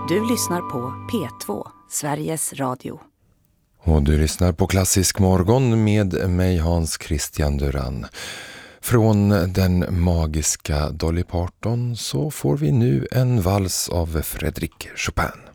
Du lyssnar på P2, Sveriges Radio. Och du lyssnar på Klassisk morgon med mig Hans Christian Duran. Från den magiska Dolly Parton så får vi nu en vals av Frédéric Chopin.